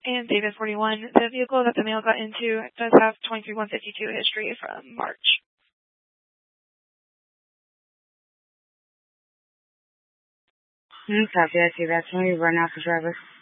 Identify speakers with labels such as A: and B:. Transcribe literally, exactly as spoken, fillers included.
A: And David forty-one, the vehicle that the male got into does have twenty-three one fifty-two history from March.
B: Hmm, copy. I see that. Can we run out the driver?